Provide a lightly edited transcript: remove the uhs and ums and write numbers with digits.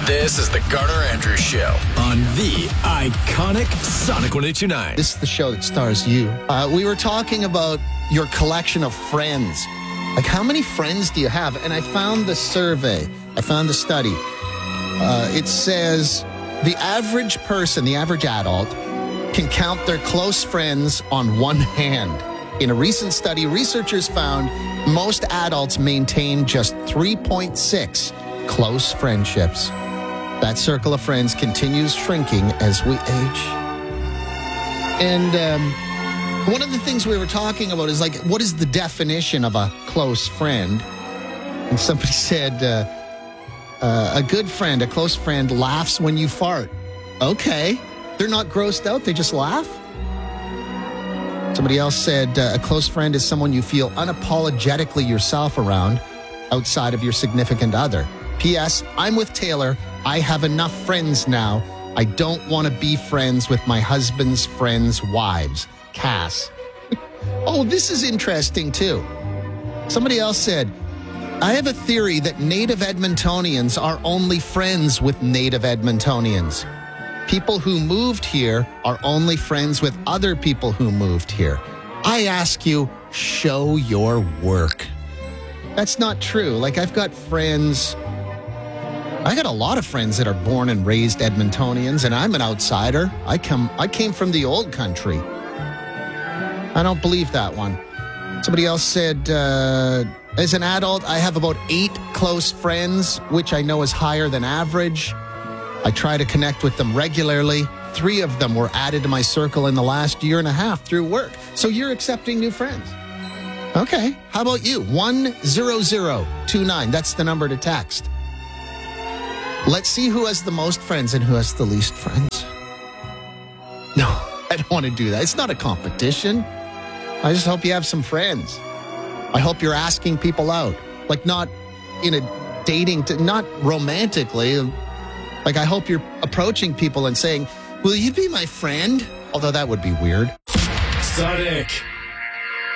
This is the Garner Andrews Show on the iconic Sonic 102.9. This is the show that stars you. We were talking about your collection of friends. Like, how many friends do you have? And I found the survey. I found the study. It says the average person, the average adult, can count their close friends on one hand. In a recent study, researchers found most adults maintain just 3.6 close friendships. That circle of friends continues shrinking as we age. And one of the things we were talking about is, like, what is the definition of a close friend? And somebody said, a good friend, a close friend, laughs when you fart. Okay. They're not grossed out. They just laugh. Somebody else said, a close friend is someone you feel unapologetically yourself around outside of your significant other. P.S. I'm with Taylor. I have enough friends now. I don't want to be friends with my husband's friends' wives. Cass. Oh, this is interesting, too. Somebody else said, I have a theory that native Edmontonians are only friends with native Edmontonians. People who moved here are only friends with other people who moved here. I ask you, show your work. That's not true. Like, I've got friends. I got a lot of friends that are born and raised Edmontonians, and I'm an outsider. I came from the old country. I don't believe that one. Somebody else said, as an adult, I have about 8 close friends, which I know is higher than average. I try to connect with them regularly. 3 of them were added to my circle in the last year and a half through work. So you're accepting new friends. Okay. How about you? 10029. That's the number to text. Let's see who has the most friends and who has the least friends. No, I don't want to do that. It's not a competition. I just hope you have some friends. I hope you're asking people out. Like, not in a dating, not romantically. Like, I hope you're approaching people and saying, will you be my friend? Although that would be weird. Sonic